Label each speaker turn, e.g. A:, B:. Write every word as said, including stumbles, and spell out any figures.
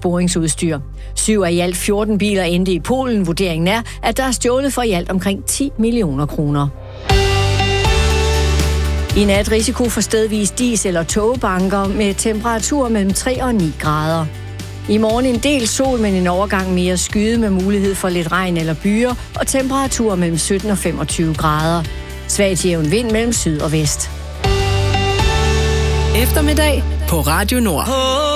A: sporingsudstyr. Syv af i alt fjorten biler endte i Polen. Vurderingen er, at der er stjålet for i alt omkring ti millioner kroner. I nat risiko for stedvis diesel- og togbanker med temperaturer mellem tre og ni grader. I morgen en del sol, men en overgang mere skyde med mulighed for lidt regn eller byer og temperaturer mellem sytten og femogtyve grader. Svag til jævn vind mellem syd og vest.
B: Eftermiddag på Radio Nord.